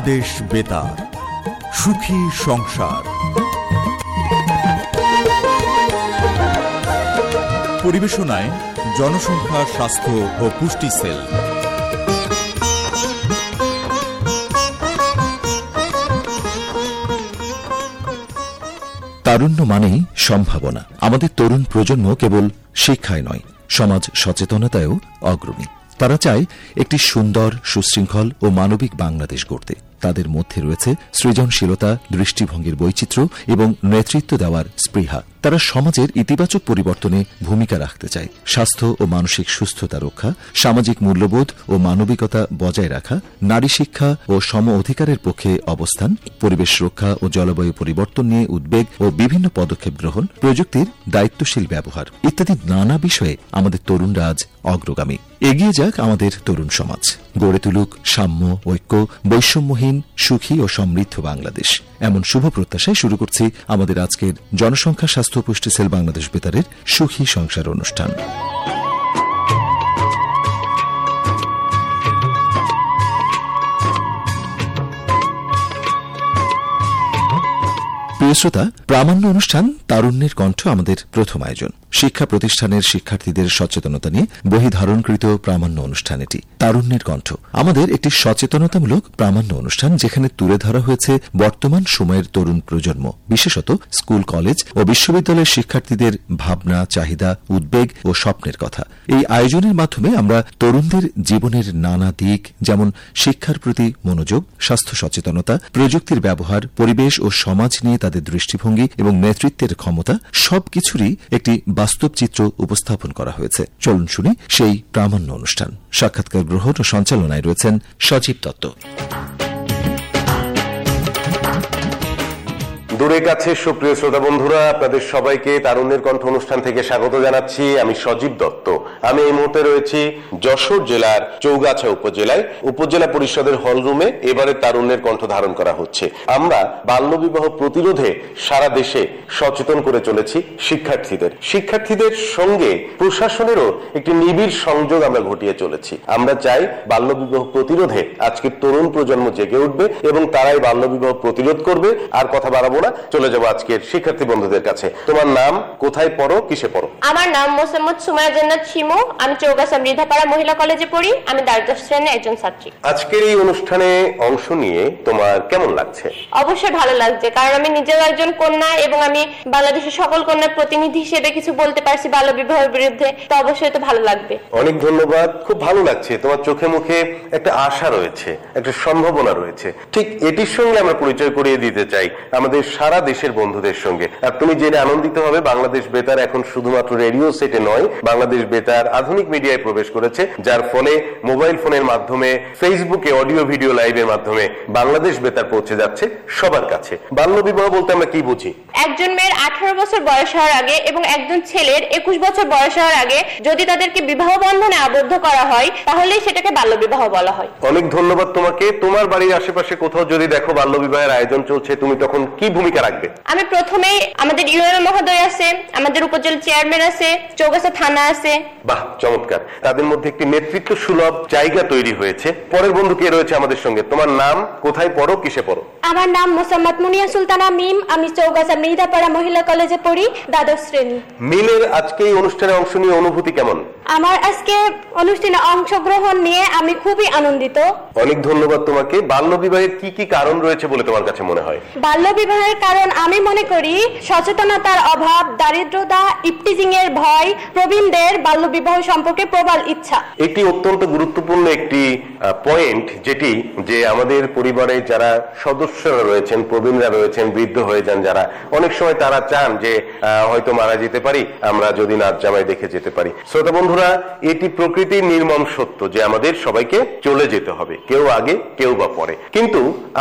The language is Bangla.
দেশ বেতার, সুখী সংসার। পরিবেশনায় জনসংখ্যা, স্বাস্থ্য ও পুষ্টি সেল। তারুণ্য মানেই সম্ভাবনা। আমাদের তরুণ প্রজন্ম কেবল শিক্ষায় নয়, সমাজ সচেতনতায়ও অগ্রণী। তারা চায় একটি সুন্দর, সুশৃঙ্খল ও মানবিক বাংলাদেশ গড়তে। তাদের মধ্যে রয়েছে সৃজনশীলতা, দৃষ্টিভঙ্গির বৈচিত্র্য এবং নেতৃত্ব দেওয়ার স্পৃহা। তারা সমাজের ইতিবাচক পরিবর্তনে ভূমিকা রাখতে চায়। স্বাস্থ্য ও মানসিক সুস্থতা রক্ষা, সামাজিক মূল্যবোধ ও মানবিকতা বজায় রাখা, নারী শিক্ষা ও সম অধিকারের পক্ষে অবস্থান, পরিবেশ রক্ষা ও জলবায়ু পরিবর্তন নিয়ে উদ্বেগ ও বিভিন্ন পদক্ষেপ গ্রহণ, প্রযুক্তির দায়িত্বশীল ব্যবহার ইত্যাদি নানা বিষয়ে আমাদের তরুণরা আজ অগ্রগামী। এগিয়ে যাক আমাদের তরুণ সমাজ, গড়ে তুলুক সাম্য, ঐক্য, বৈষম্যহীন, সুখী ও সমৃদ্ধ বাংলাদেশ। এমন শুভ প্রত্যাশায় শুরু করছি আমাদের আজকের জনসংখ্যা, স্বাস্থ্য ও পুষ্টি সেল বাংলাদেশ বেতারের সুখী সংসার অনুষ্ঠান। প্রিয় শ্রোতা, প্রামাণ্য অনুষ্ঠান তারুণ্যের কণ্ঠ আমাদের প্রথম আয়োজন। শিক্ষা প্রতিষ্ঠানের শিক্ষার্থীদের সচেতনতা নিয়ে বহিধারণকৃত প্রামাণ্য অনুষ্ঠান এটি। তারুণ্যের কণ্ঠ আমাদের একটি সচেতনতামূলক প্রামাণ্য অনুষ্ঠান, যেখানে তুলে ধরা হয়েছে বর্তমান সময়ের তরুণ প্রজন্ম, বিশেষত স্কুল, কলেজ ও বিশ্ববিদ্যালয়ের শিক্ষার্থীদের ভাবনা, চাহিদা, উদ্বেগ ও স্বপ্নের কথা। এই আয়োজনের মাধ্যমে আমরা তরুণদের জীবনের নানা দিক, যেমন শিক্ষার প্রতি মনোযোগ, স্বাস্থ্য সচেতনতা, প্রযুক্তির ব্যবহার, পরিবেশ ও সমাজ নিয়ে তাদের দৃষ্টিভঙ্গি এবং নেতৃত্বের ক্ষমতা, সবকিছুরই একটি বাস্তব চিত্র উপস্থাপন করা হয়েছে। চলুন শুনি সেই প্রামাণ্য অনুষ্ঠান। সাক্ষাৎকার গ্রহণ ও সঞ্চালনায় রয়েছেন সজীব দত্ত। দূরে কাছে সুপ্রিয় শ্রোতা বন্ধুরা, আপনাদের সবাইকে তারুণ্যের কণ্ঠ অনুষ্ঠান থেকে স্বাগত জানাচ্ছি। আমি সজীব দত্ত। আমি এই মুহূর্তে রয়েছি যশোর জেলার চৌগাছা উপজেলায়, উপজেলা পরিষদের হলরুমে। এবারে তারুণ্যের কণ্ঠ ধারণ করা হচ্ছে। আমরা বাল্যবিবাহ প্রতিরোধে সারা দেশে সচেতন করে চলেছি শিক্ষার্থীদের সঙ্গে প্রশাসনেরও একটি নিবিড় সংযোগ আমরা ঘটিয়ে চলেছি। আমরা চাই বাল্যবিবাহ প্রতিরোধে আজকের তরুণ প্রজন্ম জেগে উঠবে এবং তারাই বাল্যবিবাহ প্রতিরোধ করবে। আর কথা বাড়াবো না, চলে যাবো আজকের শিক্ষার্থী বন্ধুদের কাছে। তোমার নাম, কোথায় পড়ো, কিসে পড়ো? আমার নাম মোসাম্মদ সুমাইয়া জান্নাত শিমু। আমি চৌগাছা মৃধাপাড়া মহিলা কলেজে পড়ি। আমি দ্বাদশ শ্রেণীর একজন ছাত্রী। আজকের এই অনুষ্ঠানে অংশ নিয়ে তোমার কেমন লাগছে? অবশ্যই ভালো লাগছে, কারণ আমি নিজেও একজন কন্যা এবং আমি বাংলাদেশের সকল কন্যার প্রতিনিধি হিসেবে কিছু বলতে পারছি বাল্যবিবাহের বিরুদ্ধে। তো অবশ্যই তো ভালো লাগবে। অনেক ধন্যবাদ। খুব ভালো লাগছে, তোমার চোখে মুখে একটা আশা রয়েছে, একটা সম্ভাবনা রয়েছে। ঠিক এটির সঙ্গে আমরা পরিচয় করিয়ে দিতে চাই আমাদের সারা দেশের বন্ধুদের সঙ্গে। আর তুমি জেনে আনন্দিত হবে, বাংলাদেশ বেতার এখন শুধুমাত্র রেডিও সেটে নয়, বাংলাদেশ বেতার আধুনিক মিডিয়ায় প্রবেশ করেছে, যার ফলে মোবাইল ফোনের মাধ্যমে, ফেসবুকে অডিও ভিডিও লাইভের মাধ্যমে বাংলাদেশ বেতার পৌঁছে যাচ্ছে সবার কাছে। বাল্যবিবাহ বলতে আমরা কি বুঝি? একজন মেয়ের 18 বছর বয়স হওয়ার আগে এবং একজন ছেলের 21 বছর বয়স হওয়ার আগে যদি তাদেরকে বিবাহ বন্ধনে আবদ্ধ করা হয়, তাহলে সেটাকে বাল্যবিবাহ বলা হয়। অনেক ধন্যবাদ তোমাকে। তোমার বাড়ির আশেপাশে কোথাও যদি দেখো বাল্যবিবাহের আয়োজন চলছে, তুমি তখন কি ভূমিকা রাখবে? আমি প্রথমেই আমাদের ইউএনও মহোদয় আছে, আমাদের উপজেলা চেয়ারম্যান আছে, চৌগাছা থানা আছে। বাহ, চমৎকার। তাদের মধ্যে একটি নেতৃত্ব সুলভ জায়গা তৈরি হয়েছে। পরের বন্ধু কে রয়েছে আমাদের সঙ্গে? তোমার নাম, কোথায় পড়ো, কিসে পড়ো? আমার নাম মোসাম্মদ মুনিয়া সুলতানা মিম। আমি চৌগাছা মৃধাপাড়া মহিলা কলেজে পড়ি, দ্বাদশ শ্রেণী। মিমের আজকে এই অনুষ্ঠানে অংশ নিয়ে অনুভূতি কেমন? আমার আজকে অনুষ্ঠানে অংশগ্রহণ নিয়ে আমি খুবই আনন্দিত। অনেক ধন্যবাদ তোমাকে। বাল্যবিবাহের কি কি কারণ রয়েছে বলে তোমার কাছে মনে হয়? বাল্যবিবাহের কারণ আমি মনে করি সচেতনতার অভাব, দারিদ্রতা, ইফটিজিং এর ভয়, প্রবীণদের বাল্যবিবাহ সম্পর্কে প্রবল ইচ্ছা। এটি অত্যন্ত গুরুত্বপূর্ণ একটি পয়েন্ট, যেটি যে আমাদের পরিবারে যারা সদস্যরা রয়েছেন, প্রবীণরা রয়েছেন, বৃদ্ধ হয়ে যান যারা, অনেক সময় তারা চান যে হয়তো মারা যেতে পারি, আমরা যদি নাচ জামাই দেখে যেতে পারি। শ্রোতা বন্ধুরা, এটি প্রকৃতির নির্মম সত্য যে আমাদের সবাইকে চলে যেতে হবে, কেউ আগে কেউ বা পরে। কিন্তু